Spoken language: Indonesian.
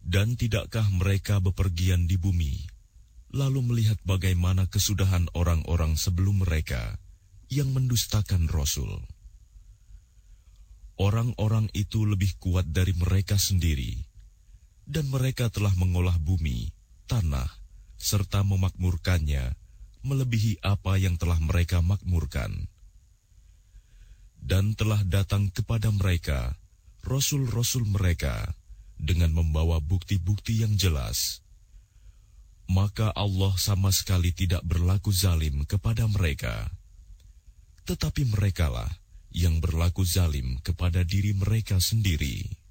Dan tidakkah mereka bepergian di bumi, lalu melihat bagaimana kesudahan orang-orang sebelum mereka yang mendustakan Rasul? Orang-orang itu lebih kuat dari mereka sendiri, dan mereka telah mengolah bumi, tanah, serta memakmurkannya melebihi apa yang telah mereka makmurkan. Dan telah datang kepada mereka rasul-rasul mereka dengan membawa bukti-bukti yang jelas. Maka Allah sama sekali tidak berlaku zalim kepada mereka, tetapi merekalah yang berlaku zalim kepada diri mereka sendiri.